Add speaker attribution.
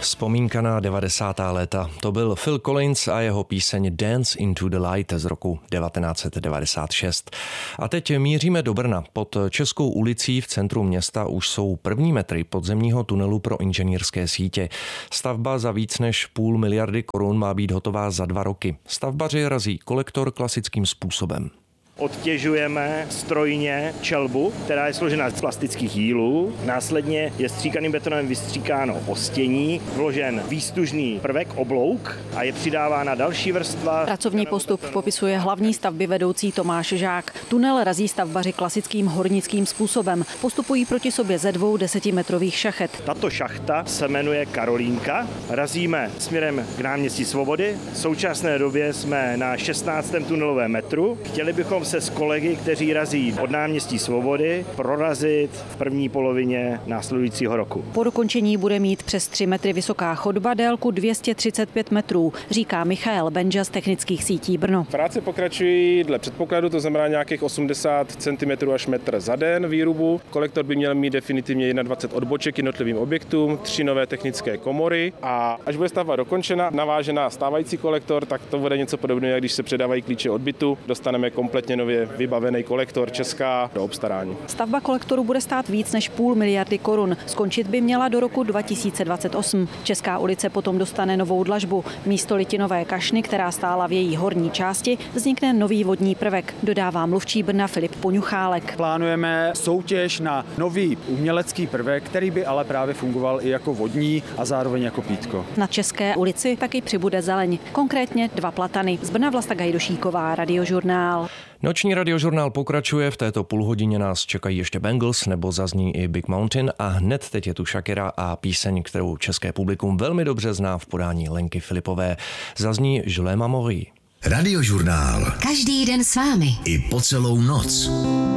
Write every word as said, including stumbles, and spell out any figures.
Speaker 1: Vzpomínka na devadesátá léta. To byl Phil Collins a jeho píseň Dance into the Light z roku devatenáct set devadesát šest. A teď míříme do Brna. Pod Českou ulicí v centru města už jsou první metry podzemního tunelu pro inženýrské sítě. Stavba za víc než půl miliardy korun má být hotová za dva roky. Stavbaři razí kolektor klasickým způsobem.
Speaker 2: Odtěžujeme strojně čelbu, která je složena z plastických jílů. Následně je stříkaným betonem vystříkáno ostění, vložen výstužný prvek oblouk a je přidávána další vrstva.
Speaker 3: Pracovní postup popisuje hlavní stavby vedoucí Tomáš Žák. Tunel razí stavbaři klasickým hornickým způsobem. Postupují proti sobě ze dvou desetimetrových šachet.
Speaker 2: Tato šachta se jmenuje Karolínka. Razíme směrem k náměstí Svobody. V současné době jsme na šestnáctém tunelovém metru. Chtěli bychom se s kolegy, kteří razí od náměstí Svobody, prorazit v první polovině následujícího roku.
Speaker 3: Po dokončení bude mít přes tři metry vysoká chodba délku dvě stě třicet pět metrů, říká Michael Benža z technických sítí Brno.
Speaker 4: Práce pokračují dle předpokladu, to znamená nějakých osmdesát centimetrů až metr za den výrubu. Kolektor by měl mít definitivně dvacet jedna odboček jednotlivým objektům, tři nové technické komory a až bude stavba dokončena, navážená stávající kolektor, tak to bude něco podobného, když se předávají klíče od bytu, dostaneme kompletně nově vybavený kolektor Česká do obstarání.
Speaker 3: Stavba kolektoru bude stát víc než půl miliardy korun. Skončit by měla do roku dva tisíce dvacet osm. Česká ulice potom dostane novou dlažbu. Místo litinové kašny, která stála v její horní části, vznikne nový vodní prvek, dodává mluvčí Brna Filip Poňuchálek.
Speaker 5: Plánujeme soutěž na nový umělecký prvek, který by ale právě fungoval i jako vodní a zároveň jako pítko.
Speaker 3: Na České ulici taky přibude zeleň, konkrétně dva platany. Z Brna Vlasta Gajdošíková, Radiožurnál.
Speaker 1: Noční radiožurnál pokračuje, v této půlhodině nás čekají ještě Bangles nebo zazní i Big Mountain a hned teď je tu Shakira a píseň, kterou české publikum velmi dobře zná v podání Lenky Filipové. Zazní Je l'aime à mourir.
Speaker 6: Radiožurnál.
Speaker 7: Každý den s vámi.
Speaker 6: I po celou noc.